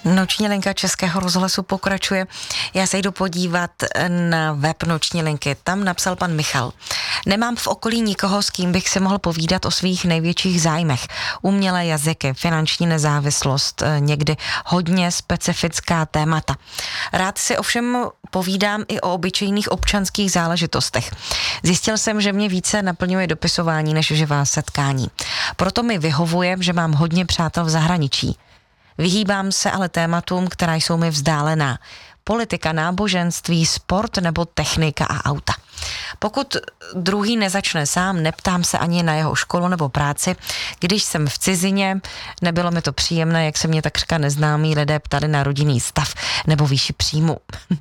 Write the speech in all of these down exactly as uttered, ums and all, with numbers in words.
Noční linka Českého rozhlasu pokračuje. Já se jdu podívat na web Noční linky. Tam napsal pan Michal. Nemám v okolí nikoho, s kým bych si mohl povídat o svých největších zájmech. Umělé jazyky, finanční nezávislost, někdy hodně specifická témata. Rád si ovšem povídám i o obyčejných občanských záležitostech. Zjistil jsem, že mě více naplňuje dopisování než živá setkání. Proto mi vyhovuje, že mám hodně přátel v zahraničí. Vyhýbám se ale tématům, která jsou mi vzdálená. Politika, náboženství, sport nebo technika a auta. Pokud druhý nezačne sám, neptám se ani na jeho školu nebo práci. Když jsem v cizině, nebylo mi to příjemné, jak se mě takřka neznámí lidé ptali na rodinný stav nebo výši příjmu.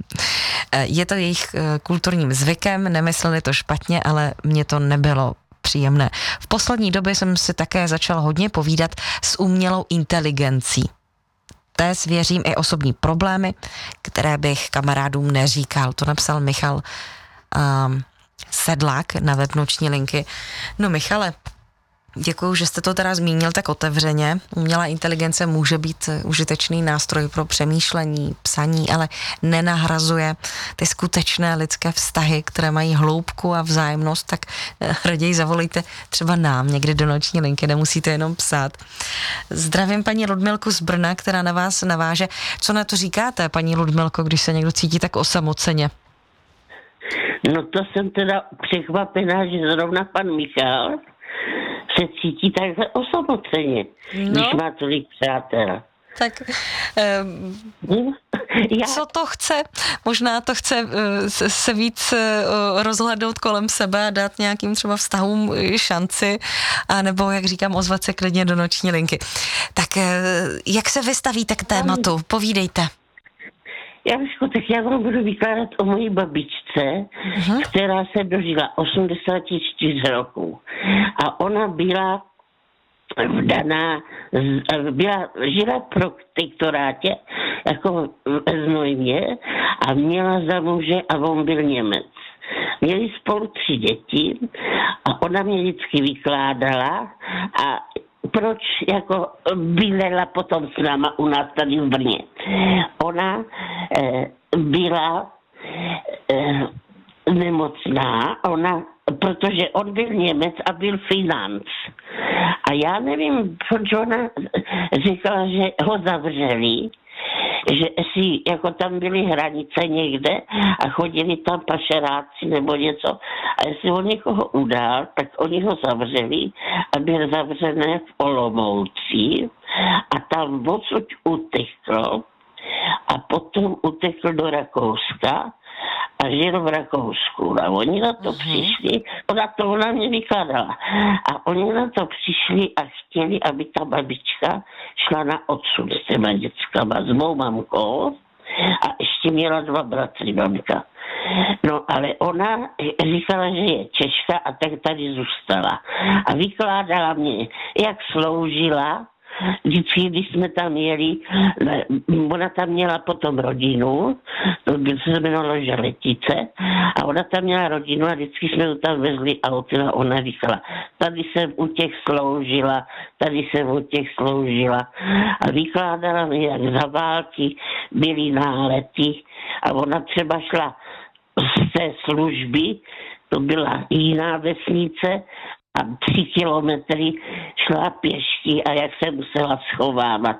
Je to jejich kulturním zvykem, nemysleli to špatně, ale mě to nebylo příjemné. V poslední době jsem si také začal hodně povídat s umělou inteligencí. Té svěřím i osobní problémy, které bych kamarádům neříkal. To napsal Michal um, Sedlák na web Noční linky. No Michale, děkuju, že jste to teda zmínil tak otevřeně. Umělá inteligence může být užitečný nástroj pro přemýšlení, psaní, ale nenahrazuje ty skutečné lidské vztahy, které mají hloubku a vzájemnost, tak raději zavolejte třeba nám někdy do Noční linky, nemusíte jenom psát. Zdravím paní Ludmilku z Brna, která na vás naváže. Co na to říkáte, paní Ludmilko, když se někdo cítí tak osamoceně? No to jsem teda překvapená, že zrovna pan Michal se cítí takhle osamoceně, no, když má tolik přátel. Tak um, Já... co to chce? Možná to chce uh, se víc uh, rozhlédnout kolem sebe a dát nějakým třeba vztahům šanci, a nebo, jak říkám, ozvat se klidně do Noční linky. Tak uh, jak se vystavíte k tématu? Povídejte. Januško, tak já vám budu vykládat o mojí babičce, uh-huh. která se dožila osmdesát čtyři roků. A ona byla vdaná, byla, žila v protektorátě, jako v Znojmě, a měla za muže, a on byl Němec. Měli spolu tři děti a ona mě vždycky vykládala, a proč jako bydlela potom s náma u nás tady v Brně. Ona eh, byla eh, nemocná, ona, protože on byl Němec a byl financ. A já nevím, proč ona říkala, že ho zavřeli, že si, jako tam byly hranice někde a chodili tam pašeráci nebo něco, a jestli on někoho udál, tak oni ho zavřeli a byl zavřený v Olomouci a tam odsud utekl a potom utekl do Rakouska a žil v Rakousku. A oni na to přišli, ona to ona mě vykládala, a oni na to přišli a chtěli, aby ta babička šla na odsud s těma dětskama, s mou mamkou, a ještě měla dva bratry, mamka. No ale ona říkala, že je Češka, a tak tady zůstala. A vykládala mě, jak sloužila. Vždycky, když jsme tam jeli, ona tam měla potom rodinu, to se jmenovalo Želetice, a ona tam měla rodinu a vždycky jsme ju tam vezli autem a ona říkala, tady jsem u těch sloužila, tady jsem u těch sloužila, a vykládala mi, jak za války byly nálety, a ona třeba šla z té služby, to byla jiná vesnice, a tři kilometry šla pěšky, a jak se musela schovávat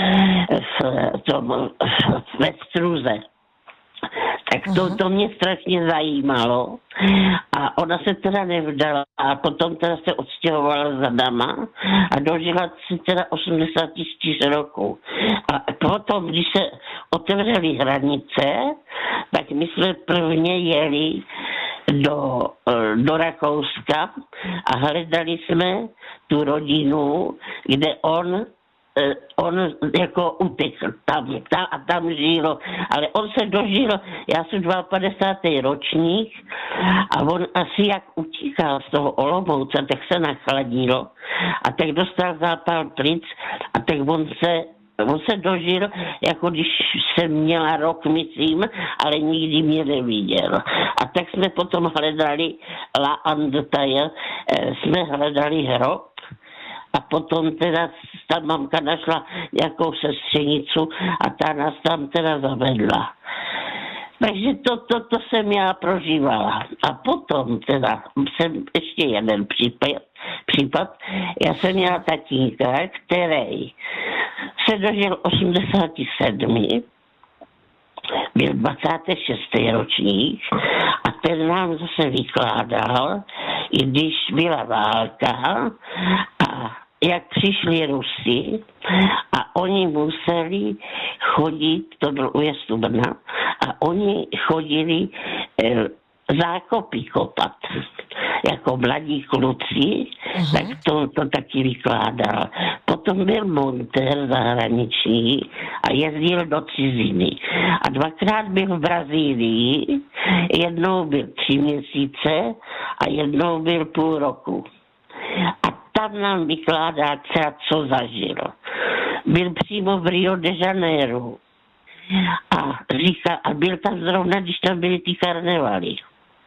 v tom, ve struze. Tak to, to mě strašně zajímalo. A ona se teda nevdala a potom teda se odstěhovala za dama a dožila si teda osmdesát čtyři roků. A potom, když se otevřely hranice, tak my jsme prvně jeli do, do Rakouska a hledali jsme tu rodinu, kde on on jako utekl tam, tam a tam žil, ale on se dožil, já jsem padesátý druhý ročník, a on asi jak utíkal z toho Olomouce, tak se nachladilo a tak dostal zápal plic, a tak on se On se dožil, jako když jsem měla rok, myslím, ale nikdy mě neviděl. A tak jsme potom hledali La Andetaille, jsme hledali hrob, A potom teda ta mamka našla nějakou sestřenicu a ta nás tam teda zavedla. Takže to, to, to jsem já prožívala. A potom teda jsem ještě jeden případ, případ. Já jsem měla tatínka, který se dožil osmdesát sedm. Byl dvacátý šestý ročník a ten nám zase vykládal, i když byla válka a jak přišli Rusi a oni museli chodit, to byl újezd u Brna, a oni chodili e, zákopy kopat, jako mladí kluci, uh-huh. tak to, to taky vykládal. Potom byl montér zahraniční a jezdil do ciziny. A dvakrát byl v Brazílii, jednou byl tři měsíce a jednou byl půl roku. A tam nám vykládá třeba, co zažil. Byl přímo v Rio de Janeiro. A říká, a byl tam zrovna, když tam byly ty karnevaly.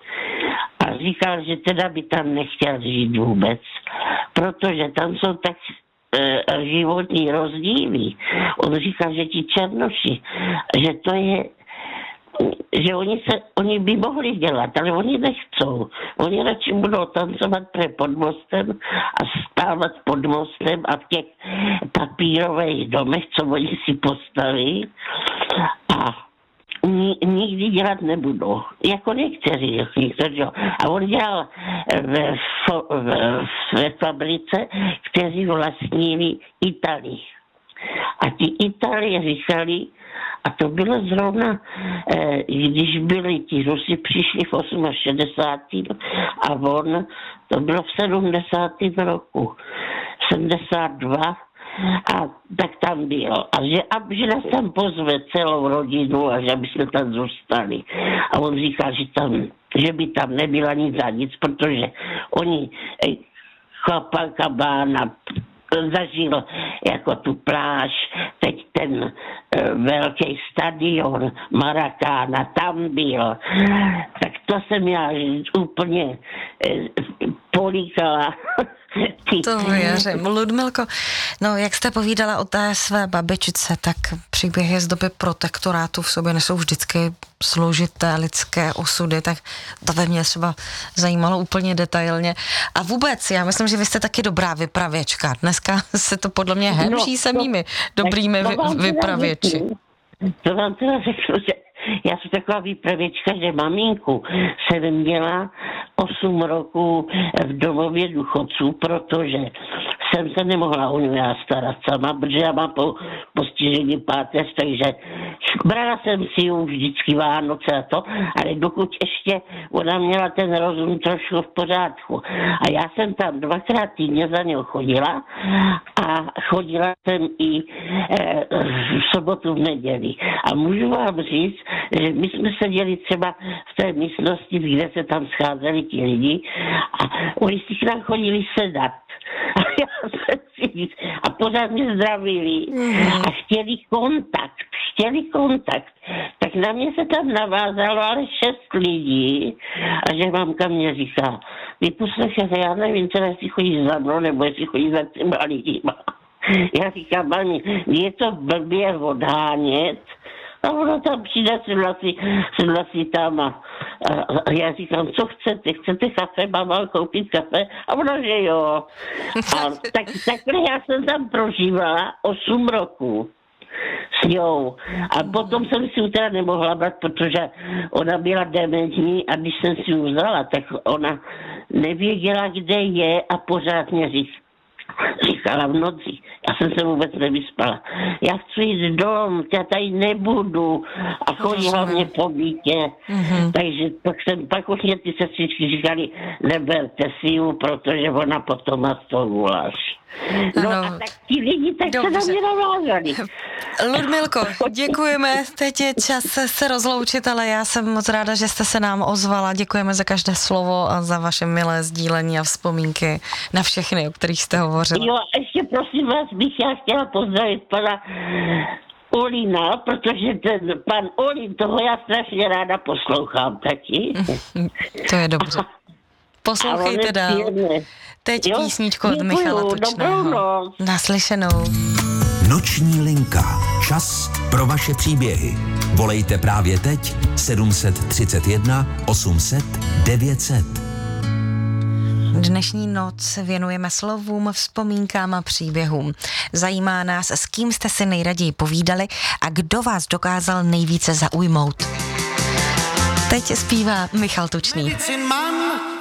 A říkal, že teda by tam nechtěl žít vůbec, protože tam jsou tak e, životní rozdíly. On říkal, že ti černoši, že to je, že oni, se, oni by mohli dělat, ale oni nechcou. Oni radši budou tancovat pre pod mostem a stávat pod mostem a v těch papírových domech, co oni si postaví, a nikdy dělat nebudou. Jako někteří. někteří. A on dělal ve, ve, ve fabrice, kteří vlastnili Itálii. A ti Itálie říkali, a to bylo zrovna, eh, když byli ti Rusi, přišli v šedesátém osmém a on, to bylo v sedmdesátém roku, sedmdesát dva, a tak tam bylo. A že, a že nás tam pozve celou rodinu a že by jsme tam zůstali. A on říkal, že, tam, že by tam nebyla nic za nic, protože oni Copacabana zažil jako tu pláž, teď ten e, velký stadion Maracana tam byl. Tak to jsem já úplně e, políkala. To věřím. Ludmilko, no jak jste povídala o té své babičce, tak příběhy z doby protektorátu v sobě nesou vždycky složité lidské osudy, tak to ve mně třeba zajímalo úplně detailně. A vůbec, já myslím, že vy jste taky dobrá vypravěčka. Dneska se to podle mě hemží no, samými to, dobrými vy, vypravěči. To vám teda řeknu, že já jsem taková výpravěčka, že maminku jsem měla osm roků v domově důchodců, protože jsem se nemohla o něj starat sama, protože já mám po, postižení páteř, takže brala jsem si ju vždycky Vánoce a to, ale dokud ještě ona měla ten rozum trošku v pořádku. A já jsem tam dvakrát týdně za něho chodila a chodila jsem i e, v sobotu v neděli. A můžu vám říct, že my jsme seděli třeba v té místnosti, kde se tam scházeli ti lidi a oni si k nám chodili sedat. A já jsem si, a pořád mě zdravili a chtěli kontakt, chtěli kontakt. Tak na mě se tam navázalo ale šest lidí a že mamka mě říká, vy poslechejte, já nevím, teda jestli chodí za mnou, nebo jestli chodí za těma lidima. Já říkám, mami, je to blbě odhánět, a ono tam přijde, sedla si, sedla si tam a, a já říkám, co chcete, chcete kafe, mám mal koupit kafe? A ono, že jo. A tak, takhle já jsem tam prožívala osm roků s ňou. A potom jsem si ji teda nemohla brát, protože ona byla dementní a když jsem si ji vzala, tak ona nevěděla, kde je a pořád mě říkala, říkala v noci. Já jsem se vůbec nevyspala. Já chci jít dom, já tady nebudu. A chodí hlavně po bytě. Mm-hmm. Takže tak jsem, pak už mě ty sestřičky říkali, neberte si ji, protože ona potom má z toho guláš. No ano. A tak ti lidi tak dobře. Se na mě navázali. Ludmilko, děkujeme. Teď je čas se rozloučit, ale já jsem moc ráda, že jste se nám ozvala. Děkujeme za každé slovo a za vaše milé sdílení a vzpomínky na všechny, o kterých jste hovořila. Jo, a ještě prosím vás, bych já chtěla pozdravit pana Olina, protože ten pan Olin, toho já strašně ráda poslouchám taky. To je dobře. Poslouchejte dál. Teď jo? Písničku od Děkuju, Michala Tučného. Dobrou noc. Naslyšenou. Noční linka. Čas pro vaše příběhy. Volejte právě teď sedm set třicet jedna osm set devět set. Dnešní noc věnujeme slovům, vzpomínkám a příběhům. Zajímá nás, s kým jste si nejraději povídali a kdo vás dokázal nejvíce zaujmout. Teď zpívá Michal Tučný. Medicin man